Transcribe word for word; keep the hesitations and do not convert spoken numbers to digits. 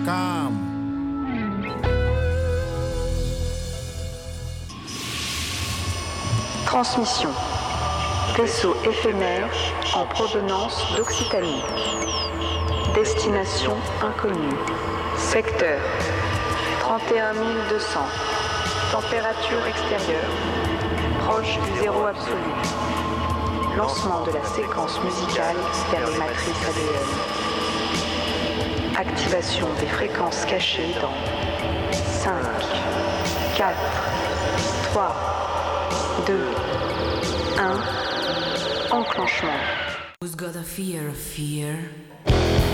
com. Transmission. Vaisseau éphémère en provenance d'Occitanie. Destination inconnue. Secteur trente et un mille deux cents. Température extérieure. Proche du zéro absolu. Lancement de la séquence musicale vers les matrices A D N. Activation des fréquences cachées dans cinq, quatre, trois, deux, un. Enclenchement. Who's got a fear of fear?